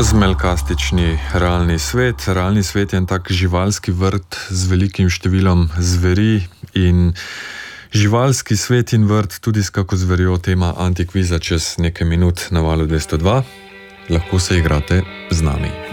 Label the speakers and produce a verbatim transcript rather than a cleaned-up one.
Speaker 1: Zmelkastični realni svet. Realni svet je en tak živalski vrt z velikim številom zveri in živalski svet in vrt tudi s kako zverjo tema Antikviza čez nekaj minut na valu dvesto dva. Lahko se igrate z nami.